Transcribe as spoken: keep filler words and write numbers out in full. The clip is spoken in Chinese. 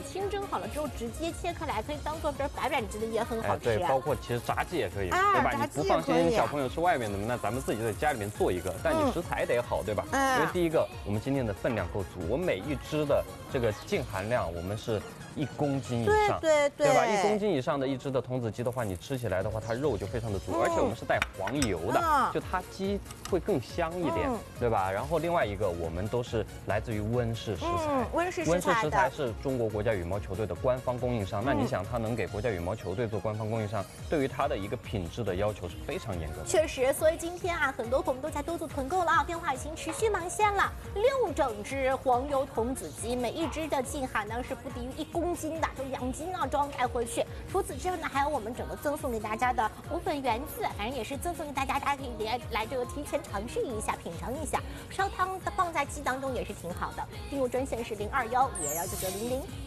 清蒸好了之后直接切开来，可以当做比如白斩鸡的也很好吃。 哎，对，包括其实炸鸡也可以， 啊、 对吧？你不放心小朋友友吃外面的，那咱们自己在家里面做一个，但你食材得好，对吧？ 嗯、 因为第一个，我们今天的分量够足，我每一只的这个净含量我们是一公斤以上， 对对对， 对吧？一公斤以上的一只的童子鸡的话，你吃起来的话，它肉就非常的足，嗯、而且我们是带黄油的，嗯、就它鸡会更香一点，嗯、对吧？然后另外一个，我们都是来自于温氏食材， 嗯、温氏温氏食材是中国国家羽毛球队的官方供应商。嗯、那你想，它能给国家羽毛球队做官方供应商，对于它的一个品质的要求是非常严格的。 确实，所以今天啊，很多朋友都在多做团购了啊，电话已经持续忙线了。六整只黄油童子鸡，每一只的净含量是不低于一公斤的，就两斤啊，装带回去。除此之外呢，还有我们整个赠送给大家的无粉圆子，反正也是赠送给大家，大家可以来来这个提前尝试一下，品尝一下。烧汤放在鸡当中也是挺好的。订购专线是零二幺五幺幺九九零零。